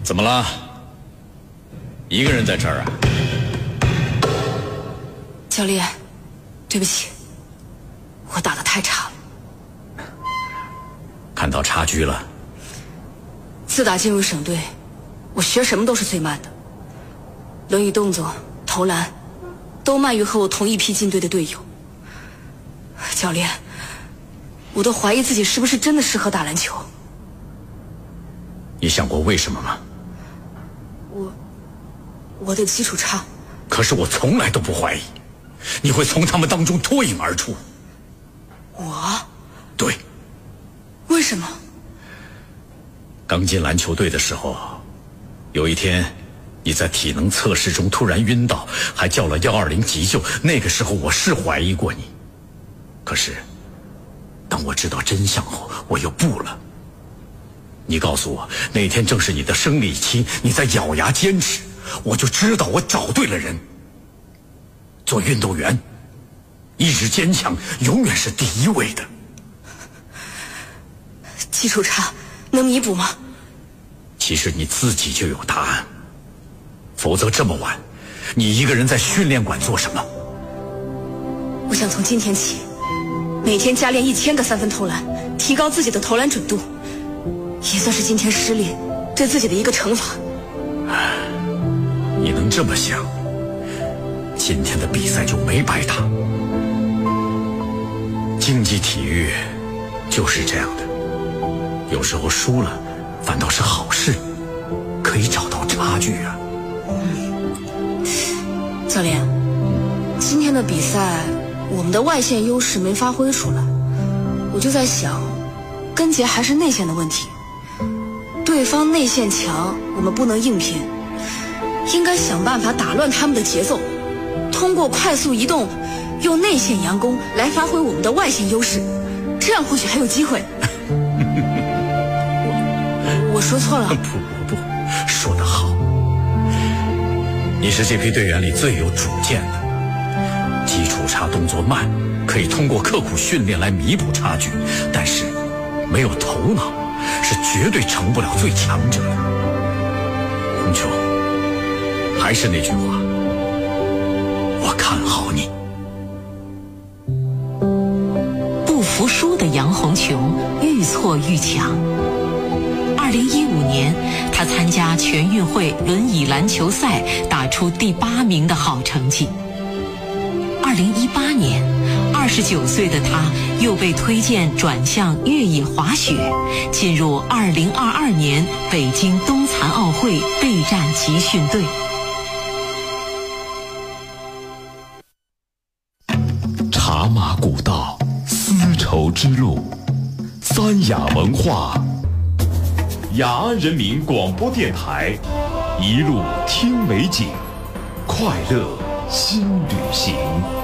怎么了？一个人在这儿啊？ 教练，对不起，我打得太差了。 看到差距了。 自打进入省队，我学什么都是最慢的，轮椅动作、投篮，都慢于和我同一批进队的队友。教练，我都怀疑自己是不是真的适合打篮球。 你想过为什么吗？ 我的基础差。 可是我从来都不怀疑，你会从他们当中脱颖而出。 我？ 对。 为什么？ 刚进篮球队的时候，有一天你在体能测试中突然晕倒，还叫了120急救。那个时候我是怀疑过你，可是当我知道真相后，我又不了。你告诉我那天正是你的生理期，你在咬牙坚持，我就知道我找对了人。做运动员，意志坚强永远是第一位的。 基础差能弥补吗？ 其实你自己就有答案，否则这么晚，你一个人在训练馆做什么？ 我想从今天起，每天加练1000个3分投篮，提高自己的投篮准度，也算是今天失利对自己的一个惩罚。 你能这么想，今天的比赛就没白打。竞技体育就是这样的，有时候输了反倒是好事，可以找到差距啊。 教练，今天的比赛我们的外线优势没发挥出来，我就在想，根结还是内线的问题。对方内线强，我们不能硬拼，应该想办法打乱他们的节奏，通过快速移动，用内线佯攻来发挥我们的外线优势，这样或许还有机会。我说错了。 不，说得好。你是这批队员里最有主见的，基础差，动作慢，可以通过刻苦训练来弥补差距，但是没有头脑是绝对成不了最强者的。红球，还是那句话，我看好你。 不服输的杨红琼愈挫愈强。2015年，他参加全运会轮椅篮球赛，打出第8名的好成绩。2018年，29岁的他又被推荐转向越野滑雪，进入2022年北京冬残奥会备战集训队。 茶马古道，丝绸之路，三雅文化，雅安人民广播电台，一路听美景，快乐新旅行。